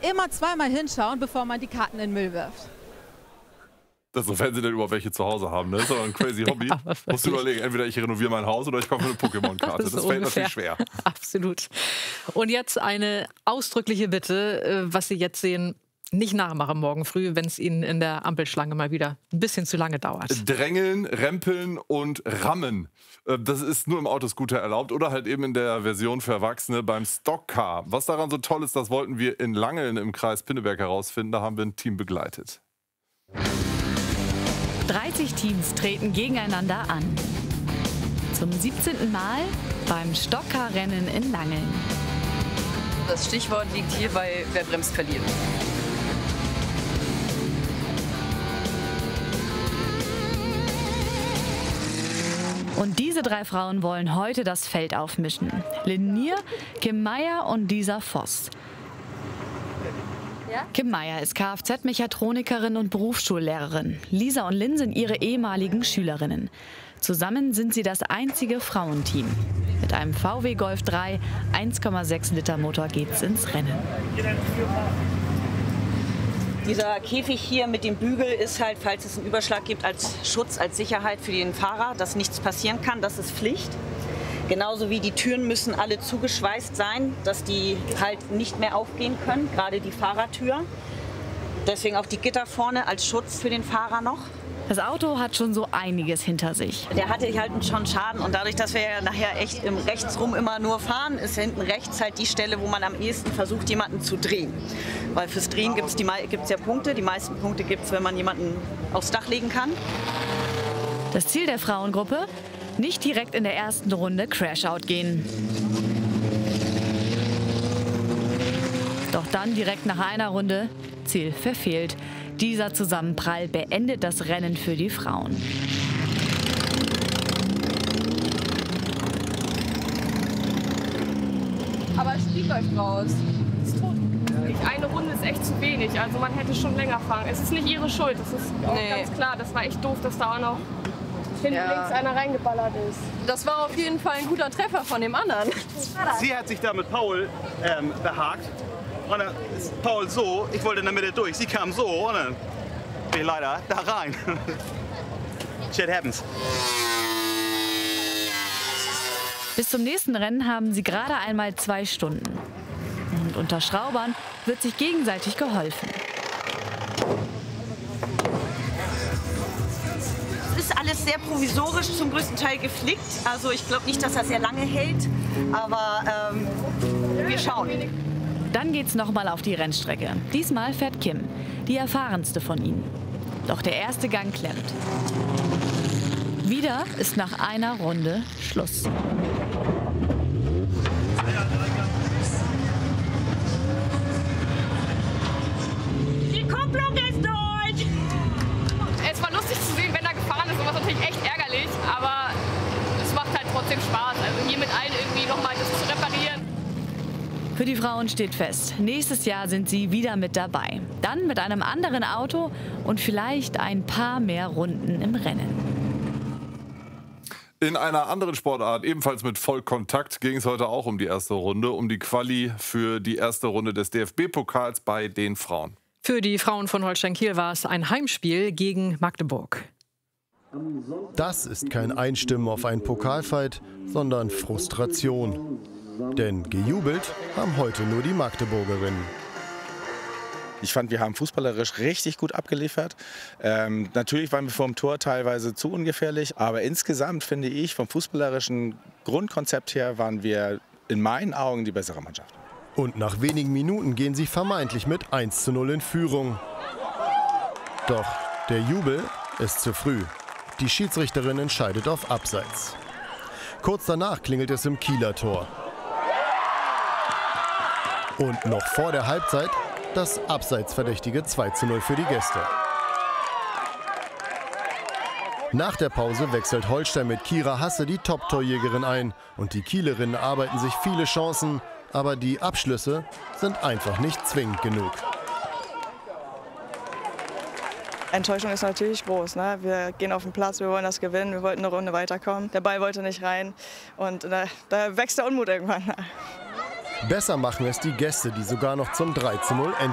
immer zweimal hinschauen, bevor man die Karten in den Müll wirft. Das, sofern sie denn überhaupt welche zu Hause haben, ne? Das ist aber ein crazy Hobby. Ja, musst du überlegen, entweder ich renoviere mein Haus oder ich kaufe eine Pokémon-Karte. Das so fällt ungefähr. natürlich schwer. Absolut. Und jetzt eine ausdrückliche Bitte, was Sie jetzt sehen, nicht nachmachen morgen früh, wenn es Ihnen in der Ampelschlange mal wieder ein bisschen zu lange dauert. Drängeln, rempeln und rammen. Das ist nur im Autoscooter erlaubt oder halt eben in der Version für Erwachsene beim Stockcar. Was daran so toll ist, das wollten wir in Langeln im Kreis Pinneberg herausfinden. Da haben wir ein Team begleitet. 30 Teams treten gegeneinander an. Zum 17. Mal beim Stockcar-Rennen in Langeln. Das Stichwort liegt hier bei Wer bremst, verliert. Und diese 3 Frauen wollen heute das Feld aufmischen. Lynn Nier, Kim Meyer und Lisa Voss. Kim Meyer ist Kfz-Mechatronikerin und Berufsschullehrerin. Lisa und Lynn sind ihre ehemaligen Schülerinnen. Zusammen sind sie das einzige Frauenteam. Mit einem VW Golf 3 1,6 Liter Motor geht's ins Rennen. Dieser Käfig hier mit dem Bügel ist halt, falls es einen Überschlag gibt, als Schutz, als Sicherheit für den Fahrer, dass nichts passieren kann. Das ist Pflicht. Genauso wie die Türen müssen alle zugeschweißt sein, dass die halt nicht mehr aufgehen können, gerade die Fahrertür. Deswegen auch die Gitter vorne als Schutz für den Fahrer noch. Das Auto hat schon so einiges hinter sich. Der hatte halt schon Schaden und dadurch, dass wir ja nachher echt im Rechtsrum immer nur fahren, ist hinten rechts halt die Stelle, wo man am ehesten versucht, jemanden zu drehen. Weil fürs Drehen gibt es ja Punkte. Die meisten Punkte gibt es, wenn man jemanden aufs Dach legen kann. Das Ziel der Frauengruppe? Nicht direkt in der ersten Runde Crashout gehen. Doch dann direkt nach einer Runde Ziel verfehlt. Dieser Zusammenprall beendet das Rennen für die Frauen. Aber Stieg läuft raus. Ist tot. Eine Runde ist echt zu wenig. Also man hätte schon länger fahren. Es ist nicht ihre Schuld. Das ist auch ganz klar. Das war echt doof, dass da auch noch hinten links einer reingeballert ist. Das war auf jeden Fall ein guter Treffer von dem anderen. Sie hat sich da mit Paul behakt. Und dann ist Paul so, ich wollte in der Mitte durch. Sie kam so und dann bin ich leider da rein. Shit happens. Bis zum nächsten Rennen haben sie gerade einmal 2 Stunden. Und unter Schraubern wird sich gegenseitig geholfen. Es ist alles sehr provisorisch, zum größten Teil geflickt. Also ich glaube nicht, dass das sehr lange hält, aber wir schauen. Dann geht's nochmal auf die Rennstrecke. Diesmal fährt Kim, die erfahrenste von ihnen. Doch der erste Gang klemmt. Wieder ist nach einer Runde Schluss. Die Kupplung ist durch! Es war lustig zu sehen, wenn er gefahren ist. Und was natürlich echt ärgerlich, aber es macht halt trotzdem Spaß. Also hier mit allen irgendwie nochmal das zu reparieren. Für die Frauen steht fest, nächstes Jahr sind sie wieder mit dabei. Dann mit einem anderen Auto und vielleicht ein paar mehr Runden im Rennen. In einer anderen Sportart, ebenfalls mit Vollkontakt, ging es heute auch um die erste Runde, um die Quali für die erste Runde des DFB-Pokals bei den Frauen. Für die Frauen von Holstein Kiel war es ein Heimspiel gegen Magdeburg. Das ist kein Einstimmen auf einen Pokalfight, sondern Frustration. Denn gejubelt haben heute nur die Magdeburgerinnen. Ich fand, wir haben fußballerisch richtig gut abgeliefert. Natürlich waren wir vor dem Tor teilweise zu ungefährlich, aber insgesamt finde ich, vom fußballerischen Grundkonzept her waren wir in meinen Augen die bessere Mannschaft. Und nach wenigen Minuten gehen sie vermeintlich mit 1:0 in Führung. Doch der Jubel ist zu früh. Die Schiedsrichterin entscheidet auf Abseits. Kurz danach klingelt es im Kieler Tor. Und noch vor der Halbzeit das abseitsverdächtige 2:0 für die Gäste. Nach der Pause wechselt Holstein mit Kira Hasse die Top-Torjägerin ein. Und die Kielerinnen arbeiten sich viele Chancen, aber die Abschlüsse sind einfach nicht zwingend genug. Enttäuschung ist natürlich groß. Ne? Wir gehen auf den Platz, wir wollen das gewinnen, wir wollten eine Runde weiterkommen. Der Ball wollte nicht rein und da wächst der Unmut irgendwann. Besser machen es die Gäste, die sogar noch zum 3:0